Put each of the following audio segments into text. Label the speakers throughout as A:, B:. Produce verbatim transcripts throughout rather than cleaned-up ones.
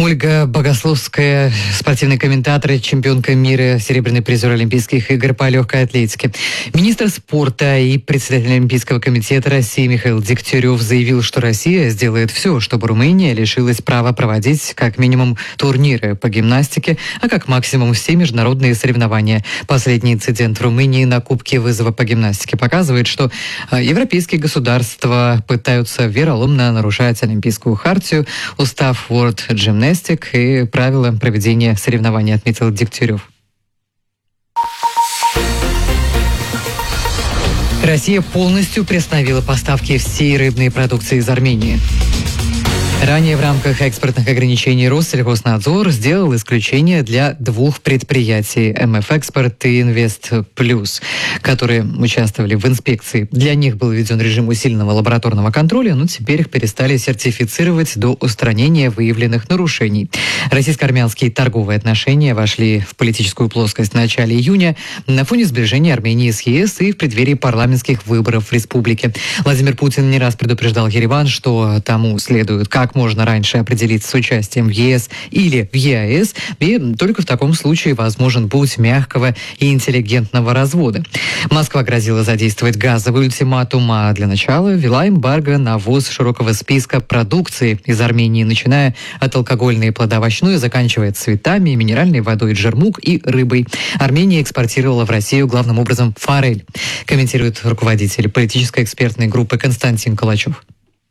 A: Ольга Богословская, спортивный комментатор, чемпионка мира, серебряный призер Олимпийских игр по легкой атлетике. Министр спорта и председатель Олимпийского комитета России Михаил Дегтярев заявил, что Россия сделает все, чтобы Румыния лишилась права проводить как минимум турниры по гимнастике, а как максимум все международные соревнования. Последний инцидент в Румынии на Кубке вызова по гимнастике показывает, что европейские государства пытаются вероломно нарушать Олимпийскую хартию, устав World Gymnastics и правила проведения соревнований, отметил Дегтярев. Россия полностью приостановила поставки всей рыбной продукции из Армении. Ранее в рамках экспортных ограничений Россельхознадзор сделал исключение для двух предприятий эм эф Экспорт и Инвест Плюс, которые участвовали в инспекции. Для них был введен режим усиленного лабораторного контроля, но теперь их перестали сертифицировать до устранения выявленных нарушений. Российско-армянские торговые отношения вошли в политическую плоскость в начале июня на фоне сближения Армении с е эс и в преддверии парламентских выборов в республике. Владимир Путин не раз предупреждал Ереван, что тому следует как можно раньше определиться с участием в е эс или в е а эс, и только в таком случае возможен путь мягкого и интеллигентного развода. Москва грозила задействовать газовый ультиматум, а для начала ввела эмбарго на ввоз широкого списка продукции из Армении, начиная от алкогольной и плодоовощной, заканчивая цветами, минеральной водой джермук и рыбой. Армения экспортировала в Россию главным образом форель, комментирует руководитель политической экспертной группы Константин Калачев.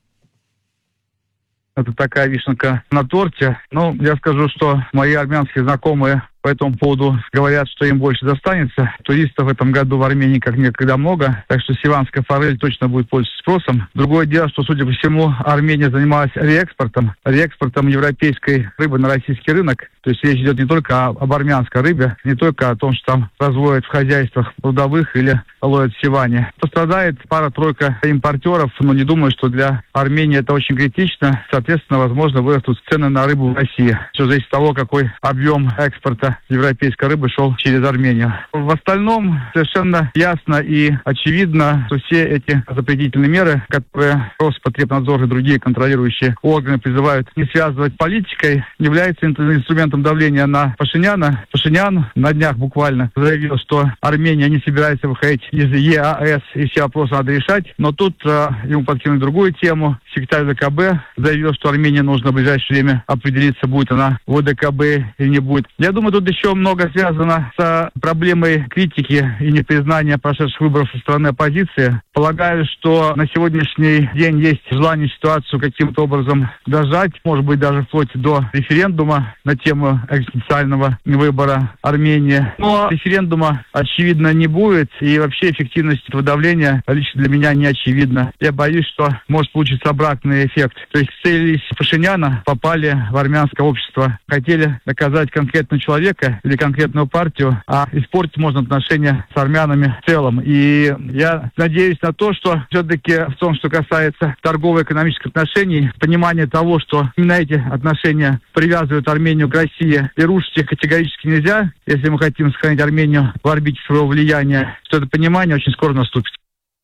B: Это такая вишенка на торте. Но я скажу, что мои армянские знакомые по этому поводу говорят, что им больше достанется. Туристов в этом году в Армении как никогда много, так что сиванская форель точно будет пользоваться спросом. Другое дело, что, судя по всему, Армения занималась реэкспортом, реэкспортом европейской рыбы на российский рынок. То есть речь идет не только об армянской рыбе, не только о том, что там разводят в хозяйствах прудовых или ловят в сиване. Пострадает пара-тройка импортеров, но не думаю, что для Армении это очень критично. Соответственно, возможно, вырастут цены на рыбу в России. Все зависит от того, какой объем экспорта европейской рыбы шел через Армению. В остальном совершенно ясно и очевидно, что все эти запретительные меры, которые Роспотребнадзор и другие контролирующие органы призывают не связывать с политикой, являются инструментом давления на Пашиняна. Пашинян на днях буквально заявил, что Армения не собирается выходить из е а эс и все вопросы надо решать. Но тут э, ему подкинули другую тему. Секретарь вэ ка бэ заявил, что Армении нужно в ближайшее время определиться, будет она в о дэ ка бэ или не будет. Я думаю, тут еще много связано с проблемой критики и непризнания прошедших выборов со стороны оппозиции. Полагаю, что на сегодняшний день есть желание ситуацию каким-то образом дожать, может быть, даже вплоть до референдума на тему экзистенциального выбора Армении. Но референдума, очевидно, не будет, и вообще эффективность этого давления лично для меня не очевидна. Я боюсь, что может получиться обратный эффект. То есть целились Пашиняна, попали в армянское общество, хотели доказать конкретного человека или конкретную партию, а испортить можно отношения с армянами в целом. И я надеюсь на то, что все-таки в том, что касается торгово-экономических отношений, понимание того, что именно эти отношения привязывают Армению к России, и рушить их категорически нельзя, если мы хотим сохранить Армению в орбите своего влияния, что это понимание очень скоро наступит.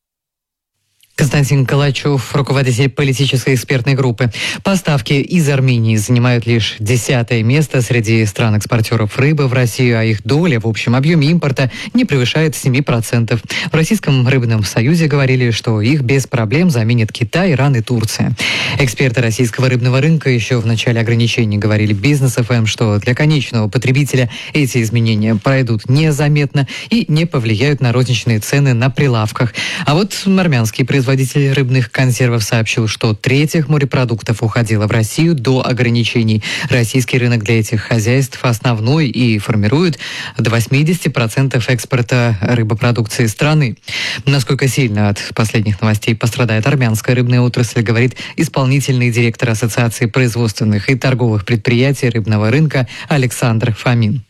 A: Константин Калачев, руководитель политической экспертной группы. Поставки из Армении занимают лишь десятое место среди стран-экспортеров рыбы в Россию, а их доля в общем объеме импорта не превышает семь процентов. В Российском рыбном союзе говорили, что их без проблем заменит Китай, Иран и Турция. Эксперты российского рыбного рынка еще в начале ограничений говорили Бизнес эф эм, что для конечного потребителя эти изменения пройдут незаметно и не повлияют на розничные цены на прилавках. А вот армянские производители Производитель рыбных консервов сообщил, что треть их морепродуктов уходила в Россию до ограничений. Российский рынок для этих хозяйств основной и формирует до восемьдесят процентов экспорта рыбопродукции страны. Насколько сильно от последних новостей пострадает армянская рыбная отрасль, говорит исполнительный директор Ассоциации производственных и торговых предприятий рыбного рынка Александр Фомин.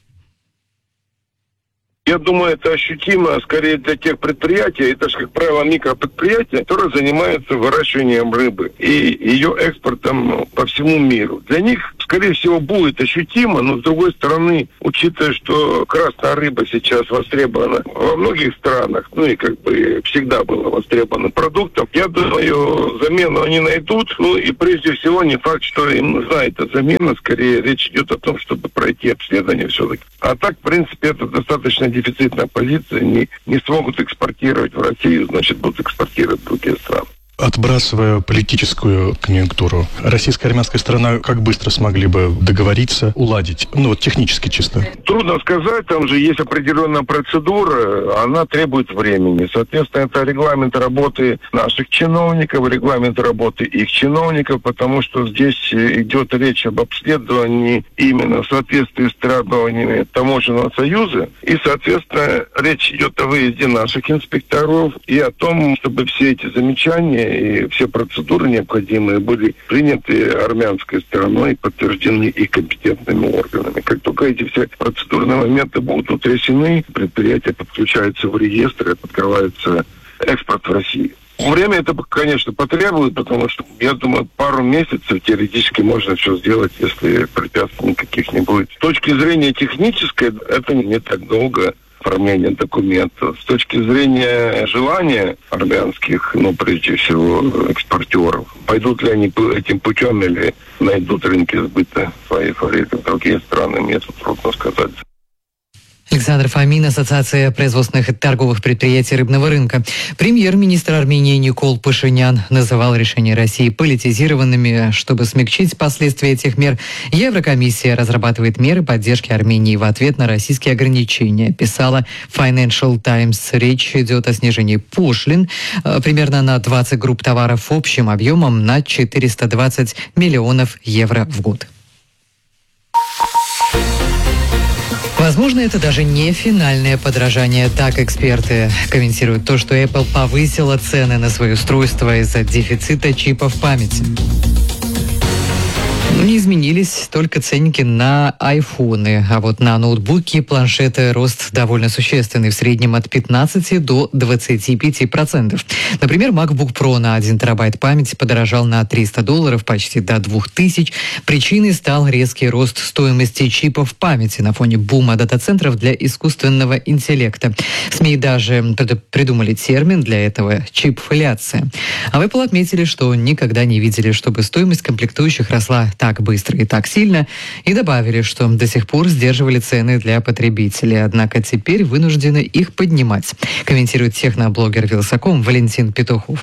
C: Я думаю, это ощутимо скорее для тех предприятий, это же, как правило, микропредприятия, которые занимаются выращиванием рыбы и ее экспортом по всему миру. Для них скорее всего, будет ощутимо, но, с другой стороны, учитывая, что красная рыба сейчас востребована во многих странах, ну и как бы всегда была востребована продуктом, я думаю, замену они найдут. Ну и прежде всего не факт, что им нужна эта замена, скорее речь идет о том, чтобы пройти обследование все-таки. А так, в принципе, это достаточно дефицитная позиция, не, не смогут экспортировать в Россию, значит, будут экспортировать в другие страны.
D: Отбрасывая политическую конъюнктуру, российская и армянская сторона как быстро смогли бы договориться, уладить? Ну, вот технически чисто.
C: Трудно сказать, там же есть определенная процедура, она требует времени. Соответственно, это регламент работы наших чиновников, регламент работы их чиновников, потому что здесь идет речь об обследовании именно в соответствии с требованиями Таможенного союза. И, соответственно, речь идет о выезде наших инспекторов и о том, чтобы все эти замечания и все процедуры необходимые были приняты армянской стороной и подтверждены и компетентными органами. Как только эти все процедурные моменты будут утрясены, предприятие подключается в реестр и открывается экспорт в Россию. Время это, конечно, потребует, потому что, я думаю, пару месяцев теоретически можно все сделать, если препятствий никаких не будет. С точки зрения технической, это не так долго. Оформление документов. С точки зрения желания армянских, ну, прежде всего, экспортеров, пойдут ли они этим путем или найдут рынки сбыта своей фабрики в другие страны, мне тут трудно сказать.
A: Александр Фомин, Ассоциация производственных и торговых предприятий рыбного рынка. Премьер-министр Армении Никол Пашинян называл решения России политизированными. Чтобы смягчить последствия этих мер, Еврокомиссия разрабатывает меры поддержки Армении в ответ на российские ограничения, писала Financial Times. Речь идет о снижении пошлин примерно на двадцать групп товаров общим объемом на четыреста двадцать миллионов евро в год. Возможно, это даже не финальное подорожание. Так эксперты комментируют то, что Apple повысила цены на свои устройства из-за дефицита чипов памяти. Не изменились только ценники на айфоны, а вот на ноутбуки и планшеты рост довольно существенный, в среднем от пятнадцати до двадцати пяти процентов. Например, MacBook Pro на один терабайт памяти подорожал на триста долларов, почти до двух тысяч. Причиной стал резкий рост стоимости чипов памяти на фоне бума дата-центров для искусственного интеллекта. СМИ даже придумали термин для этого – чипфляция. А в Apple отметили, что никогда не видели, чтобы стоимость комплектующих росла так быстро и так сильно, и добавили, что до сих пор сдерживали цены для потребителей, однако теперь вынуждены их поднимать, комментирует техноблогер Вилсаком Валентин Петухов.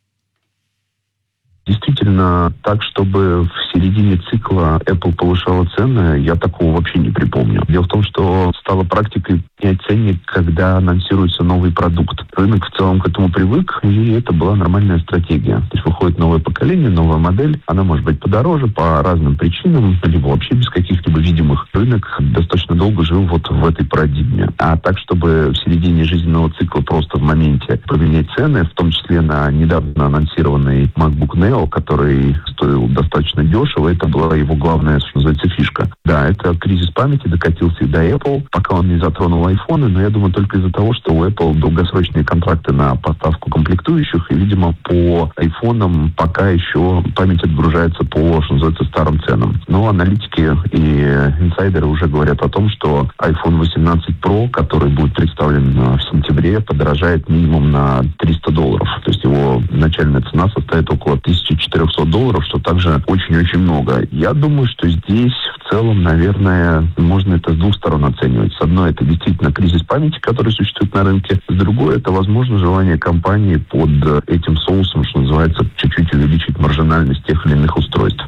E: Действительно, так, чтобы в середине цикла Apple повышала цены, я такого вообще не припомню. Дело в том, что стало практикой менять ценник, когда анонсируется новый продукт. Рынок в целом к этому привык, и это была нормальная стратегия. То есть выходит новое поколение, новая модель, она может быть подороже по разным причинам, либо вообще без каких-либо видимых. Рынок достаточно долго жил вот в этой парадигме. А так, чтобы в середине жизненного цикла просто в моменте поменять цены, в том числе на недавно анонсированный MacBook Neo, который стоил достаточно дешево, это была его главная, что называется, фишка. Да, это кризис памяти докатился и до Apple, пока он не затронул айфоны, но я думаю только из-за того, что у Apple долгосрочные контракты на поставку комплектующих, и, видимо, по айфонам пока еще память отгружается по, что называется, старым ценам. Но аналитики и инсайдеры уже говорят о том, что iPhone восемнадцать Pro, который будет представлен в сентябре, подорожает минимум на триста долларов. То есть его начальная цена составит около тысячи четырехсот долларов, что также очень-очень много. Я думаю, что здесь в целом, наверное, можно это с двух сторон оценивать. С одной, это действительно кризис памяти, который существует на рынке. С другой, это, возможно, желание компании под этим соусом, что называется, чуть-чуть увеличить маржинальность тех или иных устройств.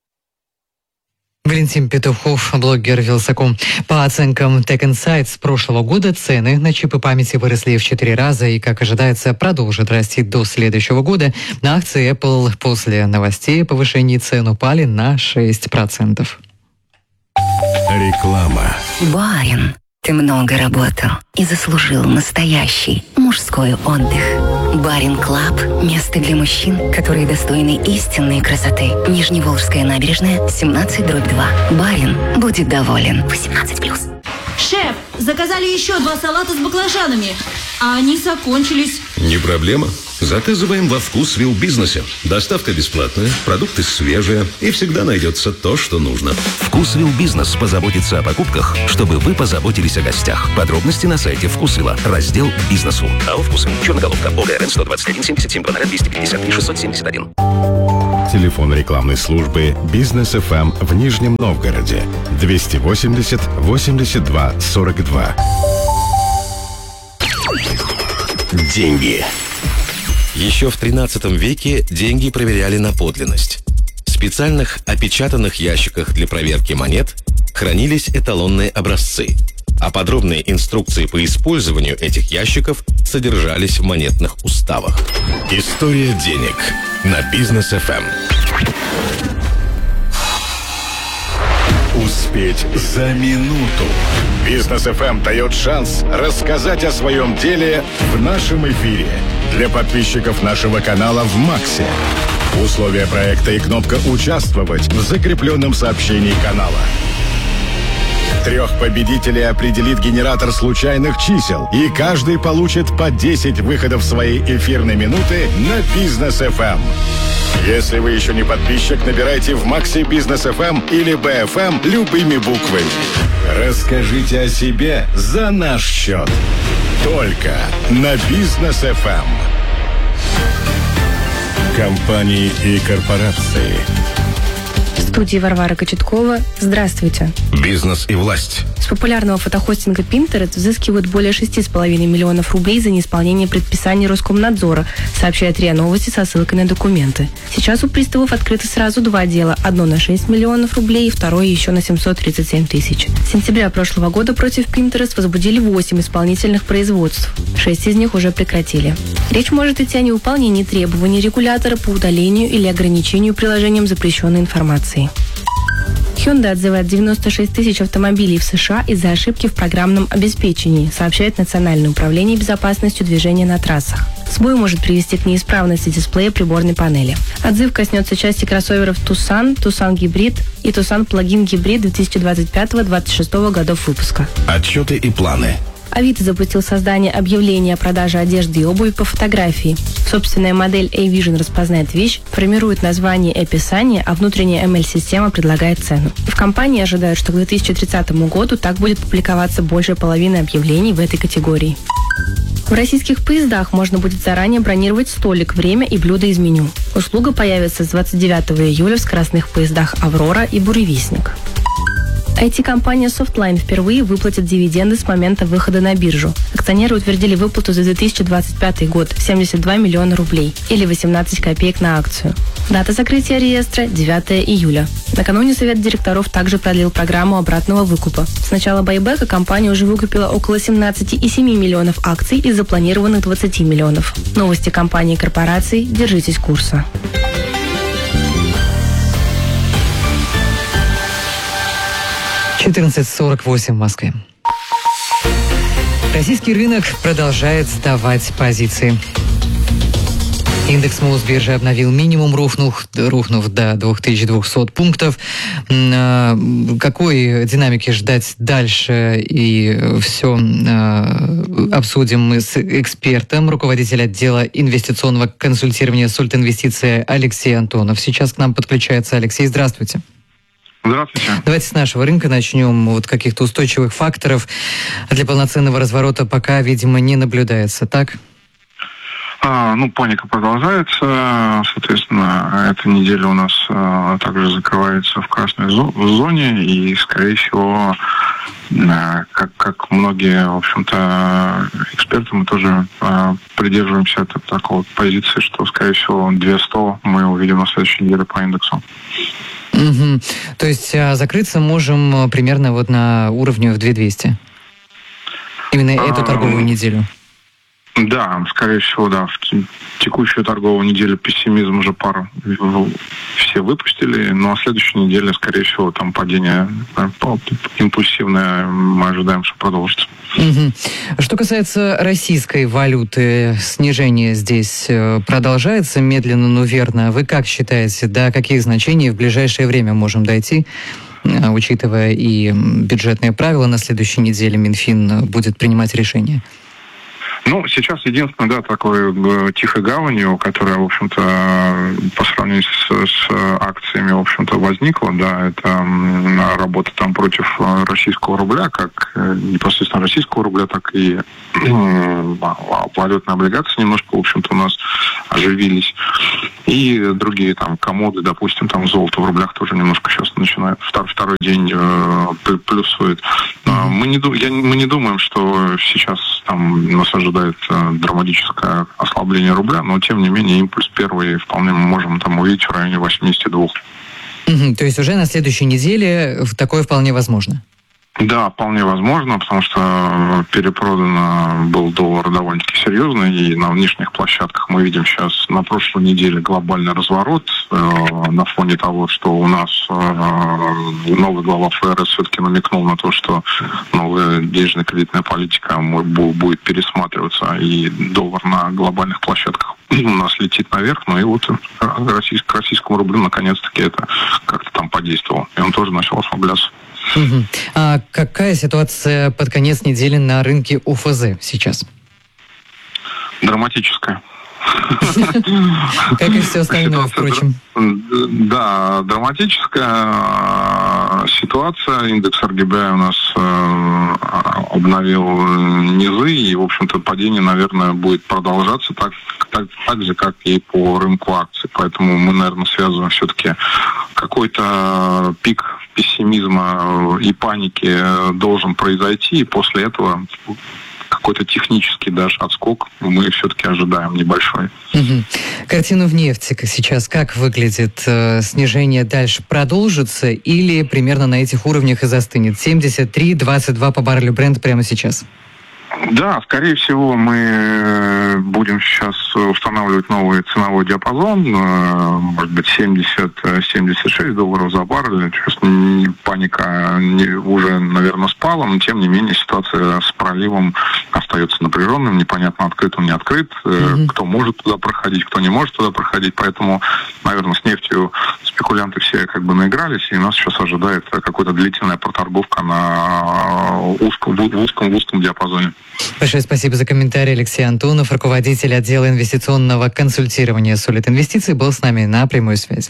A: Валентин Петухов, блогер Вилсаком. По оценкам Tech Insights, с прошлого года цены на чипы памяти выросли в четыре раза и, как ожидается, продолжат расти до следующего года. На акции Apple после новостей о повышении цен упали на шесть процентов.
F: Реклама.
G: Барин, ты много работал и заслужил настоящий мужской отдых. Барин Клаб – место для мужчин, которые достойны истинной красоты. Нижневолжская набережная, семнадцать дробь два. Барин будет доволен. восемнадцать плюс.
H: Шеф, заказали еще два салата с баклажанами, а они закончились.
F: Не проблема. Заказываем во Вкусвилл бизнесе. Доставка бесплатная, продукты свежие и всегда найдется то, что нужно.
H: Вкусвилл бизнес позаботится о покупках, чтобы вы позаботились о гостях. Подробности на сайте Вкусвилла. Раздел «Бизнесу». АО «Вкусвилл». Черноголовка. ОГРН сто двадцать один семьдесят семь двести пятьдесят три шестьсот семьдесят один.
I: Телефон рекламной службы «Бизнес эф эм» в Нижнем Новгороде. двести восемьдесят восемьдесят два сорок два.
H: Деньги. Еще в тринадцатом веке деньги проверяли на подлинность. В специальных опечатанных ящиках для проверки монет хранились эталонные образцы, а подробные инструкции по использованию этих ящиков содержались в монетных уставах. История денег на Бизнес эф эм.
I: Успеть за минуту. Бизнес эф эм дает шанс рассказать о своем деле в нашем эфире. Для подписчиков нашего канала в Максе. Условия проекта и кнопка «Участвовать» в закрепленном сообщении канала. Трех победителей определит генератор случайных чисел, и каждый получит по десять выходов своей эфирной минуты на Бизнес эф эм. Если вы еще не подписчик, набирайте в Максе Бизнес эф эм или би эф эм любыми буквами. Расскажите о себе за наш счет. Только на Бизнес эф эм. Компании и корпорации.
J: В студии Варвара Кочеткова. Здравствуйте.
H: Бизнес и власть.
J: С популярного фотохостинга Pinterest взыскивают более шесть с половиной миллионов рублей за неисполнение предписаний Роскомнадзора, сообщает РИА Новости со ссылкой на документы. Сейчас у приставов открыты сразу два дела. Одно на шесть миллионов рублей и второе еще на семьсот тридцать семь тысяч. С сентября прошлого года против Pinterest возбудили восемь исполнительных производств. Шесть из них уже прекратили. Речь может идти о невыполнении требований регулятора по удалению или ограничению приложением запрещенной информации. Hyundai отзывает девяносто шесть тысяч автомобилей в США из-за ошибки в программном обеспечении, сообщает Национальное управление безопасностью движения на трассах. Сбой может привести к неисправности дисплея приборной панели. Отзыв коснется части кроссоверов Tucson, Tucson Hybrid и Tucson Plug-in Hybrid две тысячи двадцать пятого — две тысячи двадцать шестого годов выпуска.
H: Отчеты и планы.
J: Авито запустил создание объявления о продаже одежды и обуви по фотографии. Собственная модель A-Vision распознает вещь, формирует название и описание, а внутренняя эм эль-система предлагает цену. В компании ожидают, что к две тысячи тридцатому году так будет публиковаться больше половины объявлений в этой категории. В российских поездах можно будет заранее бронировать столик, время и блюда из меню. Услуга появится с двадцать девятого июля в скоростных поездах «Аврора» и «Буревестник». ай ти-компания Softline впервые выплатит дивиденды с момента выхода на биржу. Акционеры утвердили выплату за две тысячи двадцать пятый год – семьдесят два миллиона рублей или восемнадцать копеек на акцию. Дата закрытия реестра – девятого июля. Накануне совет директоров также продлил программу обратного выкупа. С начала байбека компания уже выкупила около семнадцать целых семь десятых миллионов акций из запланированных двадцати миллионов. Новости компании и корпораций. Держитесь курса.
A: четырнадцать сорок восемь в Москве. Российский рынок продолжает сдавать позиции. Индекс Мосбиржи обновил минимум, рухнув, рухнув до две тысячи двухсот пунктов. Какой динамики ждать дальше? И все обсудим мы с экспертом, руководитель отдела инвестиционного консультирования Сульт Инвестиции Алексей Антонов. Сейчас к нам подключается Алексей. Здравствуйте.
B: Здравствуйте.
A: Давайте с нашего рынка начнем. Вот каких-то устойчивых факторов для полноценного разворота пока, видимо, не наблюдается, так?
K: А, ну, паника продолжается. Соответственно, эта неделя у нас а, также закрывается в красной зо- зоне. И, скорее всего, а, как, как многие, в общем-то, эксперты, мы тоже а, придерживаемся от такой вот позиции, что, скорее всего, две сто мы увидим на следующей неделе по индексу.
A: Угу. То есть а, закрыться можем примерно вот на уровне в две тысячи двести? Именно эту торговую неделю?
K: Да, скорее всего, да. В текущую торговую неделю пессимизм уже пару все выпустили, но на следующей неделе, скорее всего, там падение импульсивное, мы ожидаем, что продолжится.
A: Угу. Что касается российской валюты, снижение здесь продолжается медленно, но верно. Вы как считаете, до каких значений в ближайшее время можем дойти, учитывая и бюджетные правила, на следующей неделе Минфин будет принимать решение?
K: Ну, сейчас единственное, да, такой э, тихой гаванью, которая, в общем-то, по сравнению с, с акциями, в общем-то, возникла, да, это м, работа там против российского рубля, как э, непосредственно российского рубля, так и э, валютные облигации немножко, в общем-то, у нас оживились. И другие там комоды, допустим, там золото в рублях тоже немножко сейчас начинает, второй, второй день э, плюсует. Но мы не, я, мы не думаем, что сейчас там нас ожидает э, драматическое ослабление рубля, но тем не менее импульс первый вполне мы можем там увидеть в районе восемьдесят два.
A: Угу, то есть уже на следующей неделе такое вполне возможно?
K: Да, вполне возможно, потому что перепродан был доллар довольно-таки серьезно, и на внешних площадках мы видим сейчас на прошлой неделе глобальный разворот э, на фоне того, что у нас э, новый глава ФРС все-таки намекнул на то, что новая денежно-кредитная политика будет пересматриваться, и доллар на глобальных площадках у нас летит наверх, ну и вот российск, к российскому рублю наконец-таки это как-то там подействовало, и он тоже начал ослабляться.
A: Угу. А какая ситуация под конец недели на рынке ОФЗ сейчас?
K: Драматическая.
A: Как и все остальное, впрочем.
K: Да, драматическая ситуация. Индекс эр гэ бэ у нас обновил низы, и, в общем-то, падение, наверное, будет продолжаться так, так, так же, как и по рынку акций. Поэтому мы, наверное, связываем все-таки какой-то пик пессимизма и паники должен произойти, и после этого какой-то технический даже отскок мы все-таки ожидаем небольшой.
A: Угу. Картина в нефти сейчас как выглядит? Снижение дальше продолжится или примерно на этих уровнях и застынет? семьдесят три двадцать два по баррелю Брент прямо сейчас?
K: Да, скорее всего, мы будем сейчас устанавливать новый ценовой диапазон, может быть, семьдесят - семьдесят шесть долларов за баррель. Сейчас паника уже, наверное, спала, но, тем не менее, ситуация с проливом остается напряженным, непонятно, открыт он, не открыт, mm-hmm. кто может туда проходить, кто не может туда проходить, поэтому, наверное, с нефтью спекулянты все как бы наигрались, и нас сейчас ожидает какая-то длительная проторговка на узком, в узком, в узком диапазоне.
A: Большое спасибо за комментарий. Алексей Антонов, руководитель отдела инвестиционного консультирования «Солид Инвестиций», был с нами на прямой связи.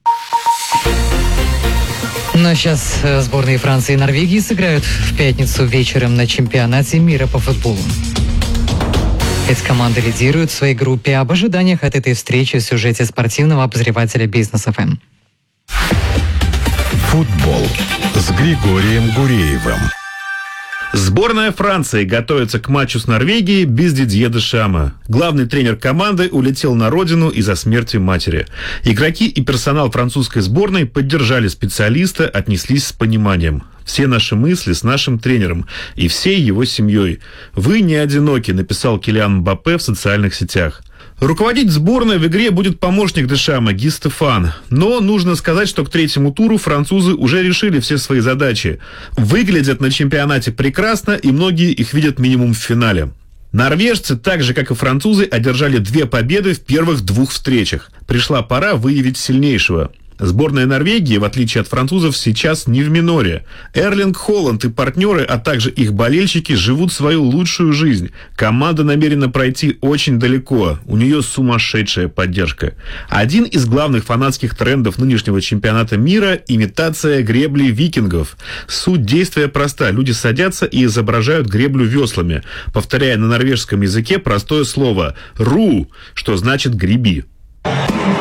A: Ну а сейчас сборные Франции и Норвегии сыграют в пятницу вечером на чемпионате мира по футболу. Эти команды лидируют в своей группе. Об ожиданиях от этой встречи в сюжете спортивного обозревателя «Бизнес эф эм».
I: Футбол с Григорием Гуреевым.
L: Сборная Франции готовится к матчу с Норвегией без Дидье Дешама. Главный тренер команды улетел на родину из-за смерти матери. Игроки и персонал французской сборной поддержали специалиста, отнеслись с пониманием. Все наши мысли с нашим тренером и всей его семьей. «Вы не одиноки», написал Килиан Мбаппе в социальных сетях. Руководить сборной в игре будет помощник Дешама Ги Стефан. Но нужно сказать, что к третьему туру французы уже решили все свои задачи. Выглядят на чемпионате прекрасно, и многие их видят минимум в финале. Норвежцы, так же как и французы, одержали две победы в первых двух встречах. Пришла пора выявить сильнейшего. Сборная Норвегии, в отличие от французов, сейчас не в миноре. Эрлинг Холланд и партнеры, а также их болельщики, живут свою лучшую жизнь. Команда намерена пройти очень далеко. У нее сумасшедшая поддержка. Один из главных фанатских трендов нынешнего чемпионата мира – имитация гребли викингов. Суть действия проста. Люди садятся и изображают греблю веслами, повторяя на норвежском языке простое слово «ру», что значит «греби».